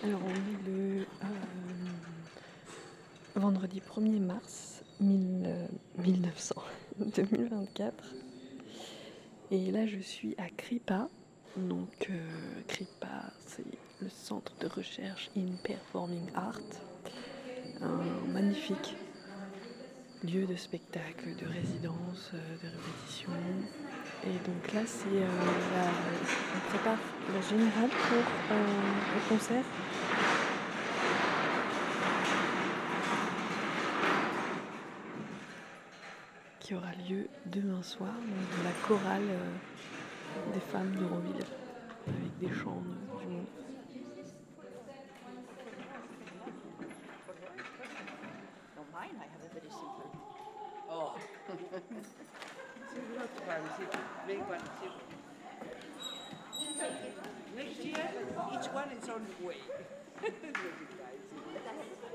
Alors on est le vendredi 1er mars 2024 et là je suis à Kripa. Donc Kripa, c'est le centre de recherche in performing art, un magnifique lieu de spectacle, de résidence, de répétition. Et donc là on prépare la générale pour le concert qui aura lieu demain soir, donc de la chorale des femmes d'Euroville, avec des chants du monde. Mine, I have a very simple. Oh. C'est not fancy. Big one. Next year, each one its own way.